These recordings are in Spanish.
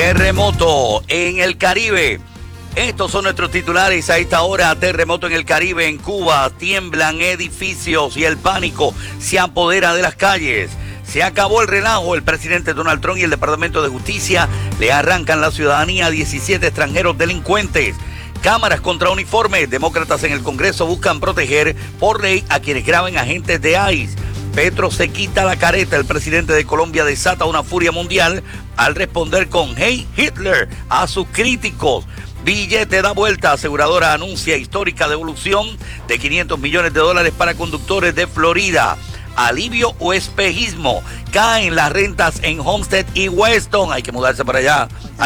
Terremoto en el Caribe. Estos son nuestros titulares a esta hora. Terremoto en el Caribe, en Cuba. Tiemblan edificios y el pánico se apodera de las calles. Se acabó el relajo. El presidente Donald Trump y el Departamento de Justicia le arrancan la ciudadanía a 17 extranjeros delincuentes. Cámaras contra uniformes. Demócratas en el Congreso buscan proteger por ley a quienes graben agentes de ICE. Petro se quita la careta. El presidente de Colombia desata una furia mundial al responder con "Hey Hitler" a sus críticos. Billete da vuelta. Aseguradora anuncia histórica devolución de $500 millones para conductores de Florida. Alivio o espejismo. Caen las rentas en Homestead y Weston. Hay que mudarse para allá.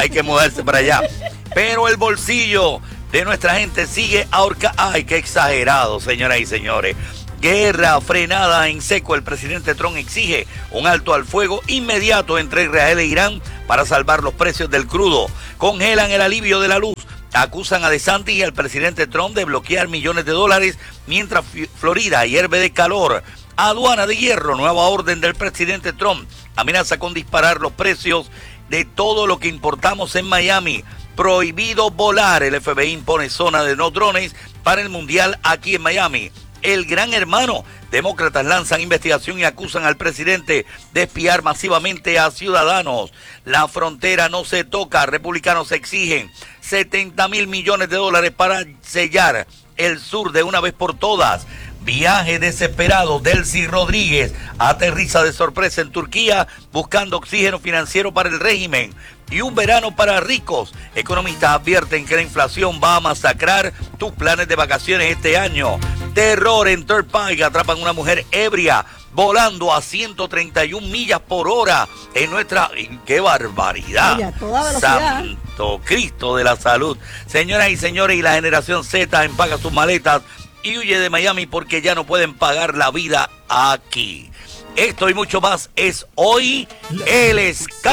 Pero el bolsillo de nuestra gente sigue ahorcado. Ay, qué exagerado, señoras y señores. Guerra frenada en seco. El presidente Trump exige un alto al fuego inmediato entre Israel e Irán para salvar los precios del crudo. Congelan el alivio de la luz. Acusan a DeSantis y al presidente Trump de bloquear millones de dólares mientras Florida hierve de calor. Aduana de hierro. Nueva orden del presidente Trump. Amenaza con disparar los precios de todo lo que importamos en Miami. Prohibido volar. El FBI impone zona de no drones para el mundial aquí en Miami. El gran hermano. Demócratas lanzan investigación y acusan al presidente de espiar masivamente a ciudadanos. La frontera no se toca. Republicanos exigen $70,000 millones para sellar el sur de una vez por todas. Viaje desesperado. Delcy Rodríguez aterriza de sorpresa en Turquía buscando oxígeno financiero para el régimen. Y un verano para ricos. Economistas advierten que la inflación va a masacrar tus planes de vacaciones este año. Terror en Third Pike. Atrapan a una mujer ebria volando a 131 millas por hora en nuestra... ¡Qué barbaridad! Oye, a toda velocidad. Santo Cristo de la salud. Señoras y señores, y la generación Z empaca sus maletas y huye de Miami porque ya no pueden pagar la vida aquí. Esto y mucho más es hoy el escándalo.